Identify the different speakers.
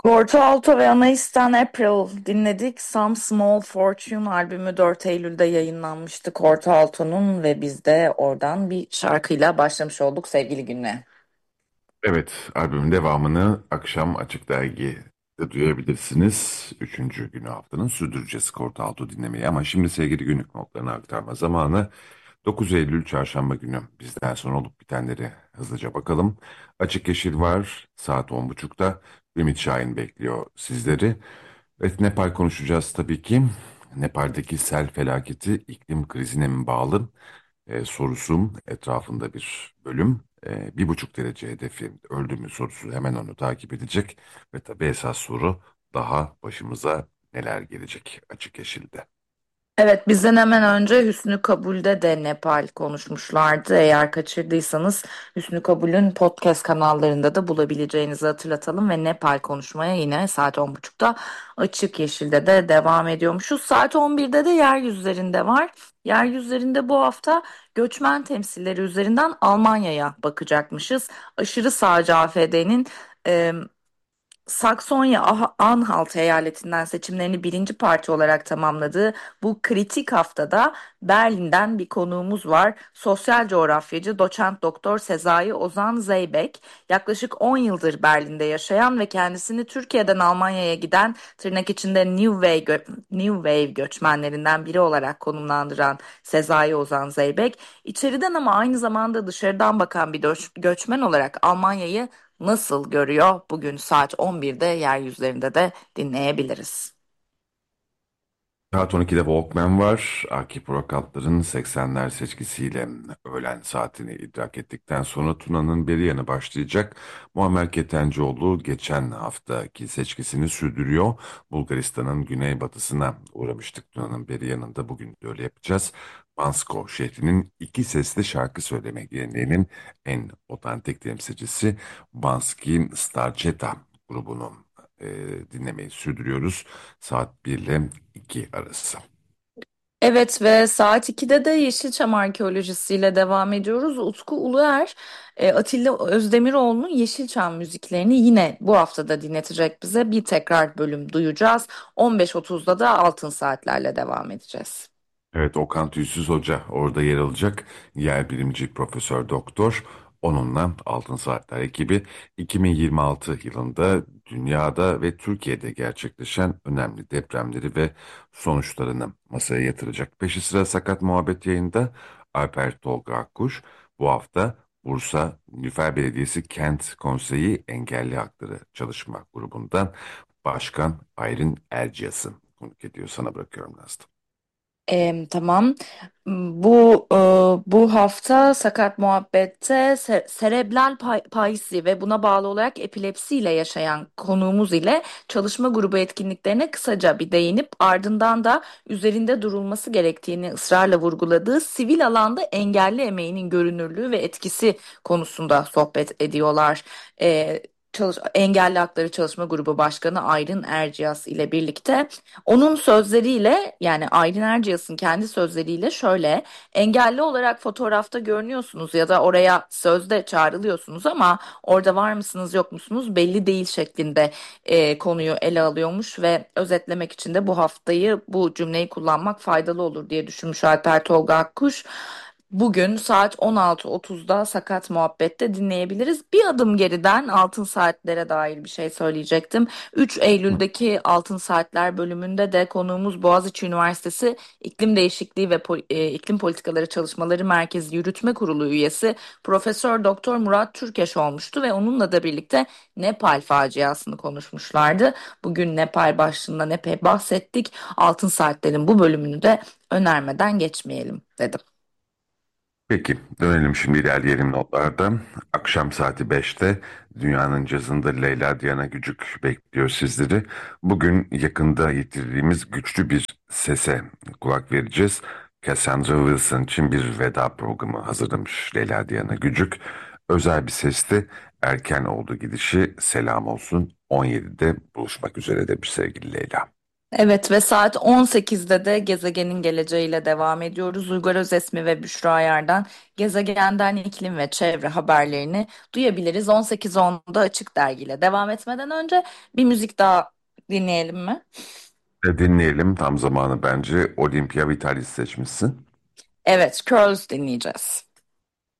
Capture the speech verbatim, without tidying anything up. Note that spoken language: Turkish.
Speaker 1: Corto Alto ve Anais'ten April dinledik. Some Small Fortune albümü dört Eylül'de yayınlanmıştı Corto Alto'nun ve biz de oradan bir şarkıyla başlamış olduk sevgili Günle.
Speaker 2: Evet, albümün devamını akşam Açık Dergi'de duyabilirsiniz. Üçüncü günü haftanın sürdüreceğiz Kort Alto dinlemeyi. Ama şimdi sevgili günlük notlarını aktarma zamanı. dokuz Eylül Çarşamba günü bizden sonra olup bitenleri hızlıca bakalım. Açık Yeşil var saat on buçukta. Ümit Şahin bekliyor sizleri. Evet, Nepal konuşacağız tabii ki. Nepal'deki sel felaketi iklim krizine mi bağlı? e, sorusun etrafında bir bölüm. E, bir buçuk derece hedefi öldü mü sorusu hemen onu takip edecek. Ve tabii esas soru daha başımıza neler gelecek açık yeşilde.
Speaker 1: Evet, bizden hemen önce Hüsnü Kabul'de de Nepal konuşmuşlardı. Eğer kaçırdıysanız Hüsnü Kabul'ün podcast kanallarında da bulabileceğinizi hatırlatalım ve Nepal konuşmaya yine saat on buçukta Açık Yeşil'de de devam ediyormuşuz. Saat on birde de Yeryüzlerinde var. Yeryüzlerinde bu hafta göçmen temsilleri üzerinden Almanya'ya bakacakmışız. Aşırı sağcı A F D'nin Saksonya-Anhalt eyaletinden seçimlerini birinci parti olarak tamamladığı bu kritik haftada Berlin'den bir konuğumuz var. Sosyal coğrafyacı doçent doktor Sezai Ozan Zeybek. Yaklaşık on yıldır Berlin'de yaşayan ve kendisini Türkiye'den Almanya'ya giden tırnak içinde New Wave, gö- New Wave göçmenlerinden biri olarak konumlandıran Sezai Ozan Zeybek, içeriden ama aynı zamanda dışarıdan bakan bir göç- göçmen olarak Almanya'yı nasıl görüyor? Bugün saat on birde yeryüzlerinde de dinleyebiliriz.
Speaker 2: Saat on ikide Walkman var. Akif Burak seksenler seçkisiyle öğlen saatini idrak ettikten sonra Tuna'nın beri yanı başlayacak. Muammer Ketencoğlu geçen haftaki seçkisini sürdürüyor. Bulgaristan'ın güneybatısına uğramıştık Tuna'nın beri yanında. Bugün de öyle yapacağız. Bansko şehrinin iki sesli şarkı söyleme geleneğinin en otantik temsilcisi Banski Starčeta grubunu e, dinlemeyi sürdürüyoruz. Saat bir ile iki arası.
Speaker 1: Evet ve saat ikide de Yeşilçam arkeolojisiyle devam ediyoruz. Utku Uluer, e, Atilla Özdemiroğlu'nun Yeşilçam müziklerini yine bu haftada dinletecek bize. Bir tekrar bölüm duyacağız. on beş otuzda da Altın Saatlerle devam edeceğiz.
Speaker 2: Evet, Okan Tüysüz Hoca orada yer alacak. Yer bilimci Profesör Doktor. Onunla Altın Saatler ekibi iki bin yirmi altı yılında dünyada ve Türkiye'de gerçekleşen önemli depremleri ve sonuçlarını masaya yatıracak. Peşi sıra Sakat Muhabbet yayında Alper Tolga Akkuş bu hafta Bursa Nüfer Belediyesi Kent Konseyi Engelli Hakları Çalışma Grubu'ndan Başkan Aylin Erciyes'i konuk ediyor. Sana bırakıyorum Nazlı.
Speaker 1: Em, tamam. Bu e, bu hafta Sakat Muhabbet'te se- serebral pay- palsi ve buna bağlı olarak epilepsiyle yaşayan konuğumuz ile çalışma grubu etkinliklerine kısaca bir değinip ardından da üzerinde durulması gerektiğini ısrarla vurguladığı sivil alanda engelli emeğinin görünürlüğü ve etkisi konusunda sohbet ediyorlar. E, Çalış Engelli Hakları Çalışma Grubu Başkanı Aylin Erciyes ile birlikte. Onun sözleriyle, yani Aylin Erciyes'in kendi sözleriyle şöyle: engelli olarak fotoğrafta görünüyorsunuz ya da oraya sözde çağrılıyorsunuz ama orada var mısınız yok musunuz belli değil şeklinde e, konuyu ele alıyormuş ve özetlemek için de bu haftayı bu cümleyi kullanmak faydalı olur diye düşünmüş Alper Tolga Akkuş. Bugün saat on altı otuzda Sakat Muhabbet'te dinleyebiliriz. Bir adım geriden Altın Saatlere dair bir şey söyleyecektim. üç Eylül'deki Altın Saatler bölümünde de konuğumuz Boğaziçi Üniversitesi İklim Değişikliği ve Pol- e, İklim Politikaları Çalışmaları Merkezi Yürütme Kurulu üyesi Profesör Doktor Murat Türkeş olmuştu ve onunla da birlikte Nepal faciasını konuşmuşlardı. Bugün Nepal başlığından epey bahsettik. Altın Saatler'in bu bölümünü de önermeden geçmeyelim dedim.
Speaker 2: Peki, dönelim şimdi ilerleyelim notlarda. Akşam saati beşte dünyanın cazında Leyla Diana Gücük bekliyor sizleri. Bugün yakında yitirdiğimiz güçlü bir sese kulak vereceğiz. Cassandra Wilson için bir veda programı hazırlamış Leyla Diana Gücük. Özel bir seste erken oldu gidişi selam olsun. on yedide buluşmak üzere demiş sevgili Leyla.
Speaker 1: Evet ve saat on sekizde de gezegenin geleceğiyle devam ediyoruz. Uygar Özesmi ve Büşra Yar'dan gezegenden iklim ve çevre haberlerini duyabiliriz. on sekiz onda Açık Dergi ile devam etmeden önce bir müzik daha dinleyelim mi?
Speaker 2: E, dinleyelim, tam zamanı bence. Olympia Vitalis seçmişsin.
Speaker 1: Evet, Curls dinleyeceğiz.